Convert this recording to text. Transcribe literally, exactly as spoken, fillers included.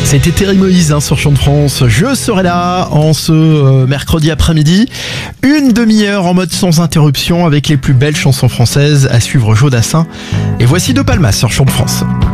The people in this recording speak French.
C'était Terry Moïse hein, sur Chant de France. Je serai là en ce euh, mercredi après-midi. Une demi-heure en mode sans interruption avec les plus belles chansons françaises à suivre Jodassin. Et voici De Palmas sur Chant de France.